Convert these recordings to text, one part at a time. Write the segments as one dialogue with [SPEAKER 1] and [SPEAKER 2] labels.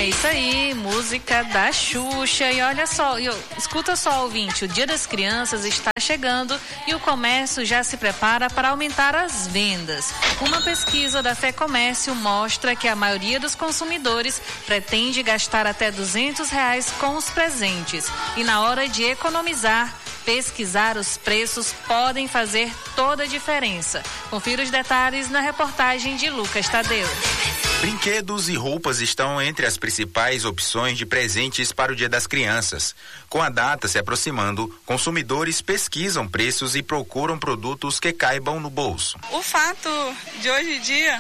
[SPEAKER 1] É isso aí, música da Xuxa. E olha só, escuta só, ouvinte, o Dia das Crianças está chegando e o comércio já se prepara para aumentar as vendas. Uma pesquisa da FEComércio mostra que a maioria dos consumidores pretende gastar até R$200 com os presentes. E na hora de economizar, pesquisar os preços podem fazer toda a diferença. Confira os detalhes na reportagem de Lucas Tadeu.
[SPEAKER 2] Brinquedos e roupas estão entre as principais opções de presentes para o Dia das Crianças. Com a data se aproximando, consumidores pesquisam preços e procuram produtos que caibam no bolso.
[SPEAKER 3] O fato de hoje em dia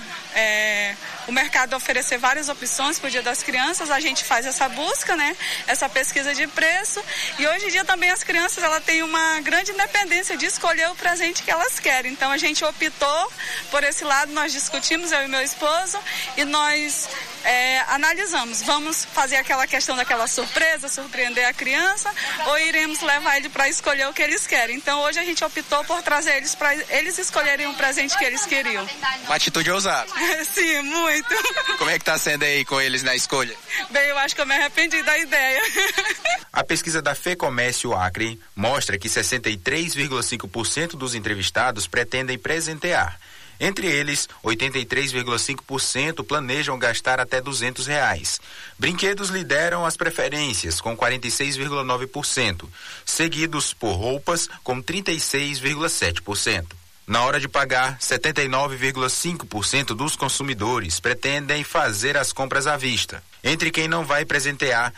[SPEAKER 3] o mercado oferecer várias opções para o Dia das Crianças, a gente faz essa busca, né? Essa pesquisa de preço, e hoje em dia também as crianças elas têm uma grande independência de escolher o presente que elas querem. Então a gente optou por esse lado, nós discutimos, eu e meu esposo, e nós analisamos, vamos fazer aquela questão daquela surpresa, surpreender a criança, ou iremos levar ele para escolher o que eles querem. Então hoje a gente optou por trazer eles para eles escolherem o presente que eles queriam.
[SPEAKER 4] Uma atitude ousada.
[SPEAKER 3] Sim, muito.
[SPEAKER 4] Como é que tá sendo aí com eles na escolha?
[SPEAKER 3] Bem, eu acho que eu me arrependi da ideia.
[SPEAKER 2] A pesquisa da FEComércio Acre mostra que 63,5% dos entrevistados pretendem presentear. Entre eles, 83,5% planejam gastar até R$200. Brinquedos lideram as preferências, com 46,9%, seguidos por roupas, com 36,7%. Na hora de pagar, 79,5% dos consumidores pretendem fazer as compras à vista. Entre quem não vai presentear,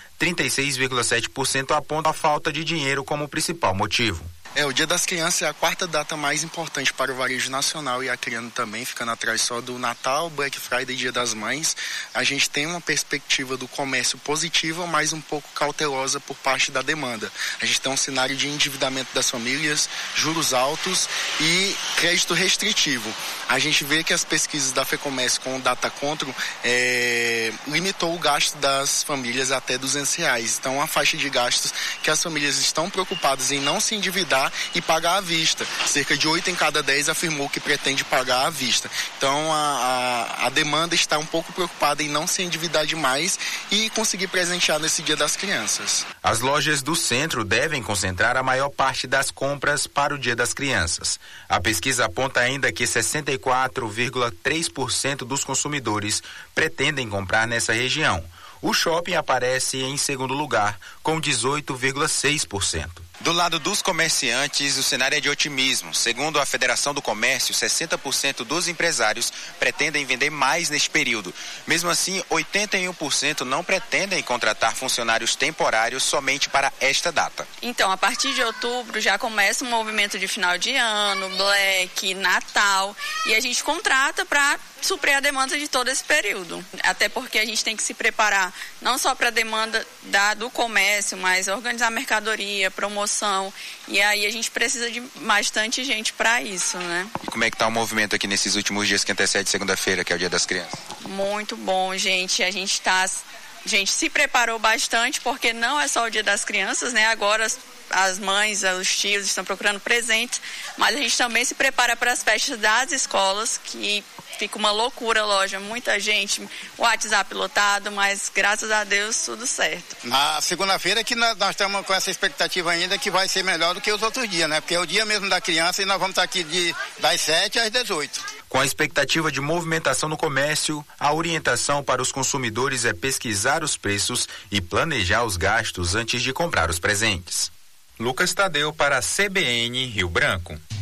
[SPEAKER 2] 36,7% apontam a falta de dinheiro como principal motivo.
[SPEAKER 5] O Dia das Crianças é a quarta data mais importante para o varejo nacional e acreano também, ficando atrás só do Natal, Black Friday e Dia das Mães. A gente tem uma perspectiva do comércio positiva, mas um pouco cautelosa por parte da demanda. A gente tem um cenário de endividamento das famílias, juros altos e crédito restritivo. A gente vê que as pesquisas da FEComércio com o Data Control limitou o gasto das famílias até R$200. Então, uma faixa de gastos que as famílias estão preocupadas em não se endividar e pagar à vista. Cerca de 8 em cada 10 afirmou que pretende pagar à vista. Então a demanda está um pouco preocupada em não se endividar demais e conseguir presentear nesse Dia das Crianças.
[SPEAKER 2] As lojas do centro devem concentrar a maior parte das compras para o Dia das Crianças. A pesquisa aponta ainda que 64,3% dos consumidores pretendem comprar nessa região. O shopping aparece em segundo lugar, com 18,6%.
[SPEAKER 4] Do lado dos comerciantes, o cenário é de otimismo. Segundo a Federação do Comércio, 60% dos empresários pretendem vender mais neste período. Mesmo assim, 81% não pretendem contratar funcionários temporários somente para esta data.
[SPEAKER 3] Então, a partir de outubro já começa um movimento de final de ano, Black, Natal, e a gente contrata para suprir a demanda de todo esse período. Até porque a gente tem que se preparar não só para a demanda do comércio, mas organizar mercadoria, promoção, e aí a gente precisa de bastante gente para isso, né?
[SPEAKER 4] E como é que tá o movimento aqui nesses últimos dias que antecede segunda-feira, que é o Dia das Crianças?
[SPEAKER 3] Muito bom, gente. A gente se preparou bastante, porque não é só o Dia das Crianças, né? Agora as mães, os tios estão procurando presentes, mas a gente também se prepara para as festas das escolas, que fica uma loucura a loja, muita gente, o WhatsApp lotado, mas graças a Deus tudo certo.
[SPEAKER 6] Na segunda-feira que nós estamos com essa expectativa ainda que vai ser melhor do que os outros dias, né? Porque é o dia mesmo da criança e nós vamos estar aqui das 7 às 18.
[SPEAKER 2] Com a expectativa de movimentação no comércio, a orientação para os consumidores é pesquisar os preços e planejar os gastos antes de comprar os presentes. Lucas Tadeu para a CBN Rio Branco.